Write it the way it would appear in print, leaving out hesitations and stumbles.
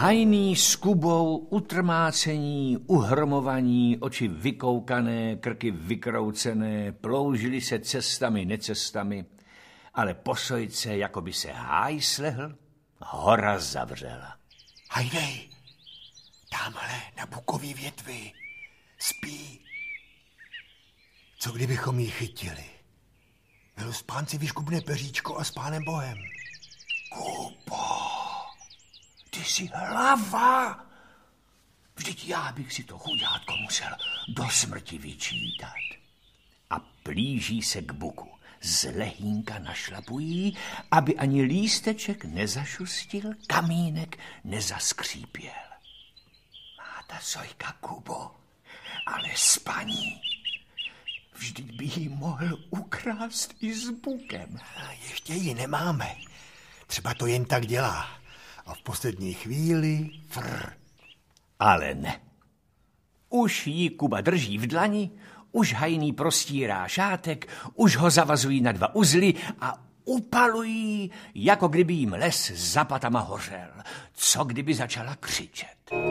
Hajný s Kubou, utrmácení, uhromovaní, oči vykoukané, krky vykroucené, ploužili se cestami, necestami, ale po sojce, jako by se háj slehl, hora zavřela. Hajdej, tamhle na bukový větvi, spí. Co kdybychom ji chytili? Byl spánci vyškubne peříčko a s pánem Bohem. Kubo, ty jsi hlava. Vždyť já bych si to chudátko musel do smrti vyčítat. A plíží se k buku. Z lehínka našlapují, aby ani lísteček nezašustil, kamínek nezaskřípěl. Má ta sojka, Kubo, ale spaní. Vždyť by jí mohl ukrást i s bukem. A ještě ji nemáme. Třeba to jen tak dělá. A v poslední chvíli Ale ne. Už jí Kuba drží v dlani, už hajný prostírá šátek, už ho zavazují na 2 uzly a upalují, jako kdyby jim les za patama hořel. Co kdyby začala křičet?